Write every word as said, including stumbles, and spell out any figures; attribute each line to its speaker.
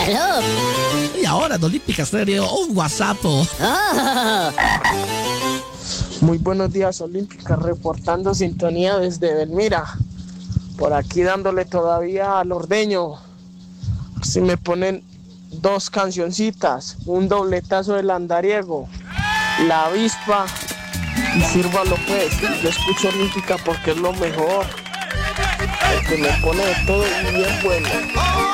Speaker 1: Aló.
Speaker 2: Y ahora en Olímpica Estéreo, un WhatsApp.
Speaker 1: Oh.
Speaker 3: Muy buenos días, Olímpica, reportando sintonía desde Belmira. Por aquí dándole todavía al ordeño. Si me ponen dos cancioncitas, un dobletazo del andariego, la avispa y sírvalo pues. Yo escucho Olímpica porque es lo mejor. El que me pone de todo y bien bueno.